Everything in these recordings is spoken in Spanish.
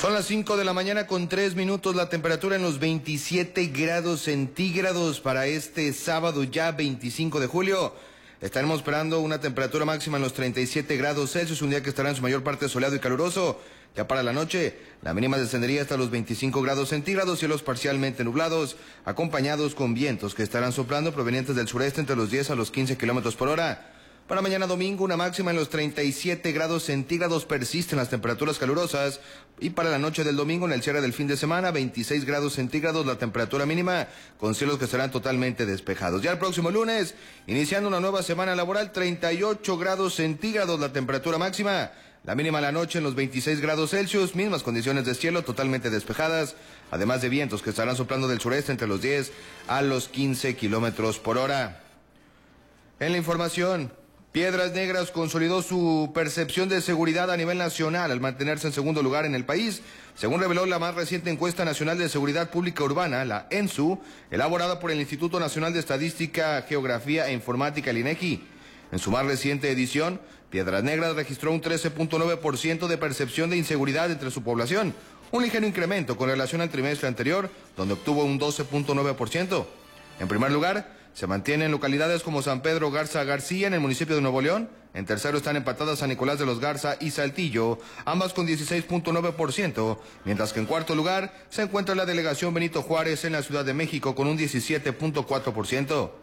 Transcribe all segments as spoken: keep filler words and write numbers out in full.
Son las cinco de la mañana con tres minutos, la temperatura en los veintisiete grados centígrados para este sábado ya veinticinco de julio. Estaremos esperando una temperatura máxima en los treinta y siete grados Celsius, un día que estará en su mayor parte soleado y caluroso. Ya para la noche, la mínima descendería hasta los veinticinco grados centígrados, cielos parcialmente nublados, acompañados con vientos que estarán soplando provenientes del sureste entre los diez a los quince kilómetros por hora. Para mañana domingo, una máxima en los treinta y siete grados centígrados, persisten las temperaturas calurosas. Y para la noche del domingo, en el cierre del fin de semana, veintiséis grados centígrados la temperatura mínima, con cielos que estarán totalmente despejados. Ya el próximo lunes, iniciando una nueva semana laboral, treinta y ocho grados centígrados la temperatura máxima. La mínima la noche en los veintiséis grados Celsius, mismas condiciones de cielo totalmente despejadas, además de vientos que estarán soplando del sureste entre los diez a los quince kilómetros por hora. En la información, Piedras Negras consolidó su percepción de seguridad a nivel nacional al mantenerse en segundo lugar en el país, según reveló la más reciente encuesta nacional de seguridad pública urbana, la ENSU, elaborada por el Instituto Nacional de Estadística, Geografía e Informática, el INEGI. En su más reciente edición, Piedras Negras registró un trece punto nueve por ciento de percepción de inseguridad entre su población, un ligero incremento con relación al trimestre anterior, donde obtuvo un doce punto nueve por ciento. En primer lugar, se mantienen localidades como San Pedro Garza García en el municipio de Nuevo León. En tercero están empatadas San Nicolás de los Garza y Saltillo, ambas con dieciséis punto nueve por ciento, mientras que en cuarto lugar se encuentra la delegación Benito Juárez en la Ciudad de México con un diecisiete punto cuatro por ciento.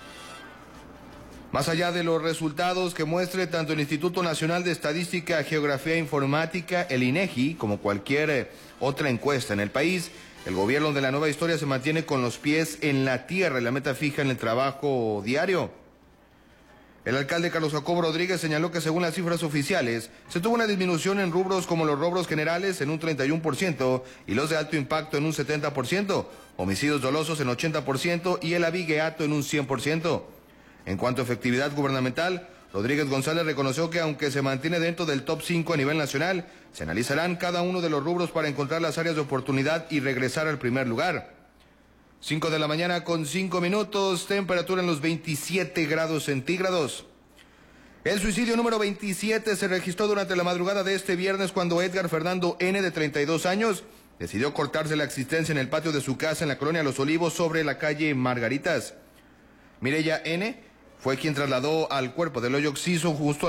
Más allá de los resultados que muestre tanto el Instituto Nacional de Estadística, Geografía e Informática, el INEGI, como cualquier otra encuesta en el país, el gobierno de la nueva historia se mantiene con los pies en la tierra y la meta fija en el trabajo diario. El alcalde Carlos Jacobo Rodríguez señaló que según las cifras oficiales, se tuvo una disminución en rubros como los robos generales en un treinta y uno por ciento y los de alto impacto en un setenta por ciento, homicidios dolosos en ochenta por ciento y el abigeato en un cien por ciento. En cuanto a efectividad gubernamental, Rodríguez González reconoció que aunque se mantiene dentro del top cinco a nivel nacional, se analizarán cada uno de los rubros para encontrar las áreas de oportunidad y regresar al primer lugar. cinco de la mañana con cinco minutos, temperatura en los veintisiete grados centígrados. El suicidio número veintisiete se registró durante la madrugada de este viernes cuando Edgar Fernando N., de treinta y dos años, decidió cortarse la existencia en el patio de su casa en la colonia Los Olivos sobre la calle Margaritas. Mireya N. fue quien trasladó al cuerpo del hoyo occiso justo